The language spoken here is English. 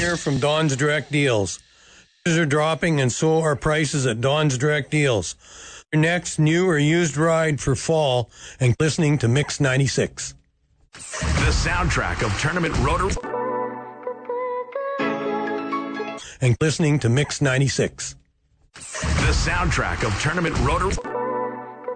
here from Don's Direct Deals. Prices are dropping and so are prices at Don's Direct Deals. Your next new or used ride for fall and listening to Mix 96. The soundtrack of Tournament Rotor. And listening to Mix 96. The soundtrack of Tournament Rotor.